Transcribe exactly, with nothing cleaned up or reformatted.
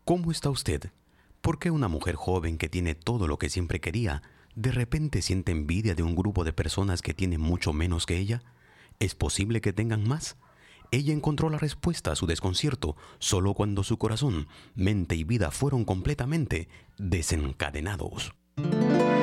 ¿Cómo está usted? ¿Por qué una mujer joven que tiene todo lo que siempre quería, de repente siente envidia de un grupo de personas que tiene mucho menos que ella? ¿Es posible que tengan más? Ella encontró la respuesta a su desconcierto solo cuando su corazón, mente y vida fueron completamente desencadenados.